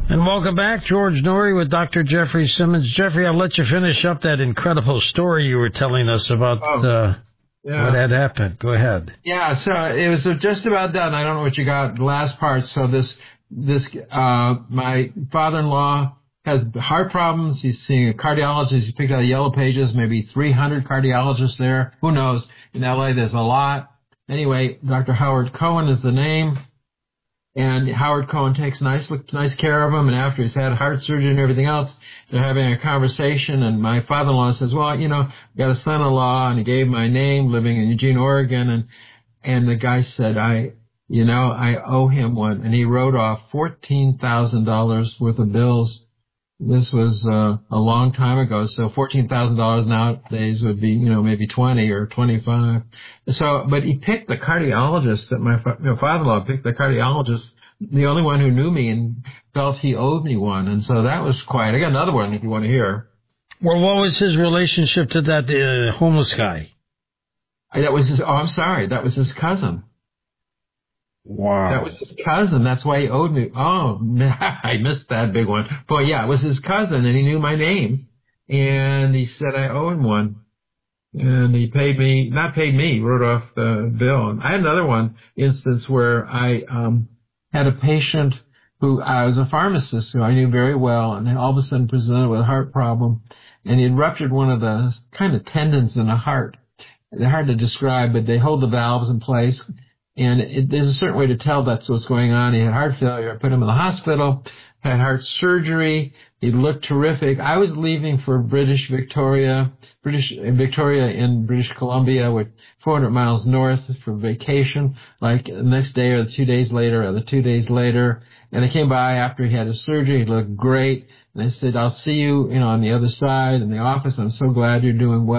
And welcome back, George Noory with Dr. Jeffrey Simmons. Jeffrey, I'll let you finish up that incredible story you were telling us about what had happened. Go ahead. Yeah, so it was just about done. I don't know what you got, the last part. So my father-in-law has heart problems. He's seeing a cardiologist. He picked out the Yellow Pages, maybe 300 cardiologists there. Who knows? In L.A., there's a lot. Anyway, Dr. Howard Cohen is the name. And Howard Cohen takes nice care of him. And after he's had heart surgery and everything else, they're having a conversation. And my father-in-law says, well, I've got a son-in-law, and he gave my name, living in Eugene, Oregon. And the guy said, I owe him one. And he wrote off $14,000 worth of bills. This was a long time ago. So $14,000 nowadays would be, maybe 20 or 25. So, but he picked the cardiologist that my father-in-law picked, the cardiologist, the only one who knew me and felt he owed me one. And so that was quiet. I got another one if you want to hear. Well, what was his relationship to that homeless guy? That was his cousin. Wow. That was his cousin. That's why he owed me. Oh, I missed that big one. But yeah, it was his cousin, and he knew my name. And he said I owe him one. And he wrote off the bill. And I had another instance where I had a patient who I was a pharmacist who I knew very well, and all of a sudden presented with a heart problem. And he had ruptured one of the kind of tendons in the heart. They're hard to describe, but they hold the valves in place. And there's a certain way to tell that's what's going on. He had heart failure. I put him in the hospital, had heart surgery. He looked terrific. I was leaving for Victoria in British Columbia, with 400 miles north for vacation, like the next day or the 2 days later or the 2 days later. And I came by after he had his surgery. He looked great. And I said, I'll see you, on the other side in the office. I'm so glad you're doing well.